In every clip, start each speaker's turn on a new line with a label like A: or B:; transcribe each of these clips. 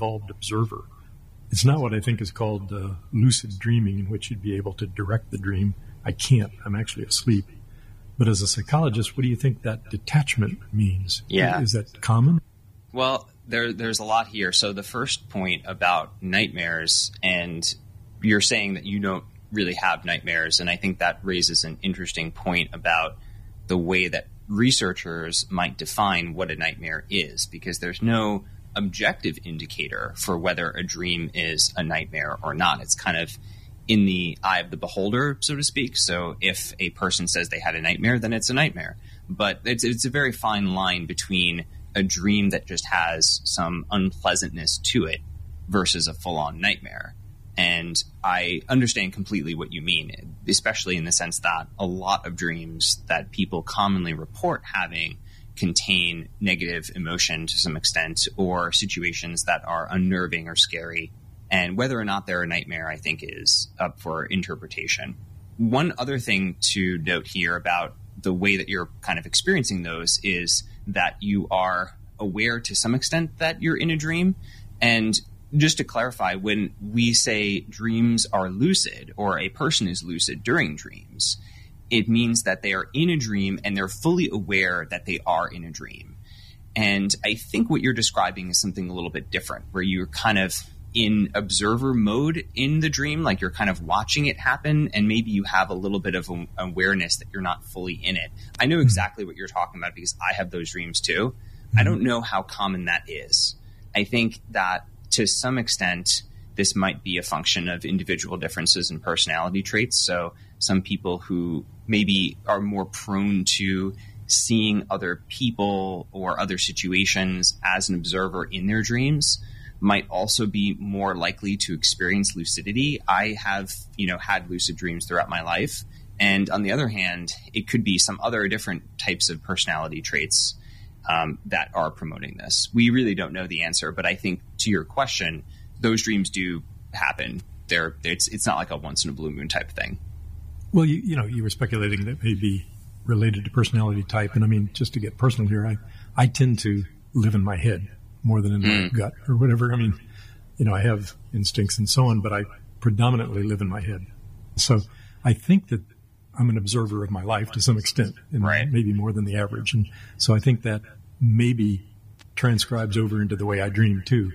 A: involved observer. It's not what I think is called lucid dreaming, in which you'd be able to direct the dream. I can't. I'm actually asleep. But as a psychologist, what do you think that detachment means?
B: Yeah.
A: Is that common?
B: Well, there's a lot here. So the first point about nightmares, and you're saying that you don't really have nightmares, and I think that raises an interesting point about the way that researchers might define what a nightmare is, because there's no objective indicator for whether a dream is a nightmare or not. It's kind of in the eye of the beholder, so to speak. So if a person says they had a nightmare, then it's a nightmare. But it's a very fine line between a dream that just has some unpleasantness to it versus a full-on nightmare. And I understand completely what you mean, especially in the sense that a lot of dreams that people commonly report having contain negative emotion to some extent, or situations that are unnerving or scary. And whether or not they're a nightmare, I think, is up for interpretation. One other thing to note here about the way that you're kind of experiencing those is that you are aware to some extent that you're in a dream. And just to clarify, when we say dreams are lucid or a person is lucid during dreams, it means that they are in a dream and they're fully aware that they are in a dream. And I think what you're describing is something a little bit different, where you're kind of in observer mode in the dream, like you're kind of watching it happen, and maybe you have a little bit of awareness that you're not fully in it. I know exactly what you're talking about because I have those dreams too. I don't know how common that is. I think that to some extent, this might be a function of individual differences in personality traits. So some people who maybe are more prone to seeing other people or other situations as an observer in their dreams might also be more likely to experience lucidity. I have, had lucid dreams throughout my life. And on the other hand, it could be some other different types of personality traits that are promoting this. We really don't know the answer, but I think to your question, those dreams do happen. It's not like a once in a blue moon type of thing.
A: Well, you were speculating that may be related to personality type. And I mean, just to get personal here, I tend to live in my head more than in my gut or whatever. I mean, I have instincts and so on, but I predominantly live in my head. So I think that I'm an observer of my life to some extent, and maybe more than the average. And so I think that maybe transcribes over into the way I dream too.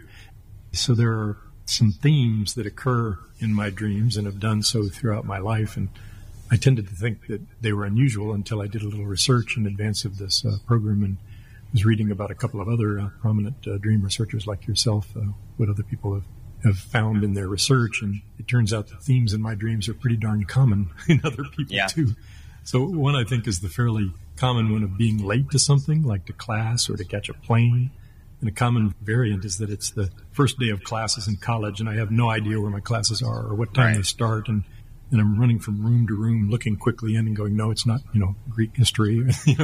A: So there are some themes that occur in my dreams and have done so throughout my life. And I tended to think that they were unusual until I did a little research in advance of this program and was reading about a couple of other prominent dream researchers like yourself, what other people have found in their research. And it turns out the themes in my dreams are pretty darn common in other people too. So one, I think, is the fairly common one of being late to something, like to class or to catch a plane. And a common variant is that it's the first day of classes in college and I have no idea where my classes are or what time they start. And I'm running from room to room, looking quickly in and going, no, it's not, Greek history.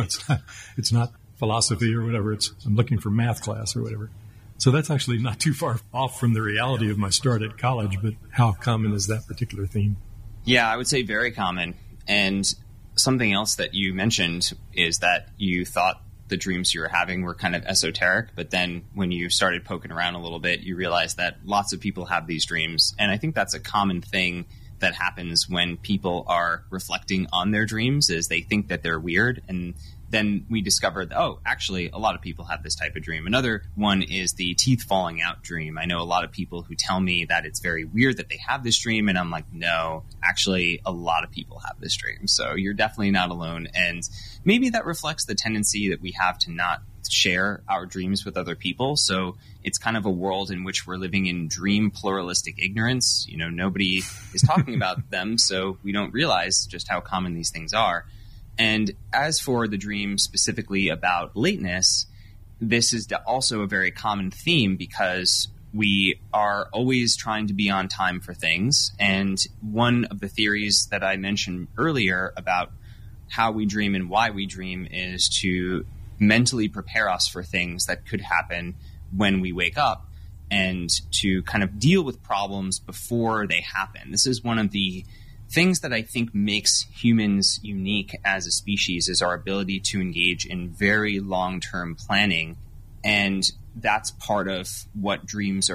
A: It's not philosophy or whatever. I'm looking for math class or whatever. So that's actually not too far off from the reality of my start at college, but how common is that particular theme?
B: Yeah, I would say very common. And something else that you mentioned is that you thought the dreams you were having were kind of esoteric, but then when you started poking around a little bit, you realized that lots of people have these dreams. And I think that's a common thing that happens when people are reflecting on their dreams, is they think that they're weird. And then we discovered, actually, a lot of people have this type of dream. Another one is the teeth falling out dream. I know a lot of people who tell me that it's very weird that they have this dream. And I'm like, no, actually, a lot of people have this dream. So you're definitely not alone. And maybe that reflects the tendency that we have to not share our dreams with other people. So it's kind of a world in which we're living in dream pluralistic ignorance. Nobody is talking about them, so we don't realize just how common these things are. And as for the dream specifically about lateness, this is also a very common theme because we are always trying to be on time for things. And one of the theories that I mentioned earlier about how we dream and why we dream is to mentally prepare us for things that could happen when we wake up and to kind of deal with problems before they happen. This is one of the things that I think makes humans unique as a species, is our ability to engage in very long-term planning. And that's part of what dreams are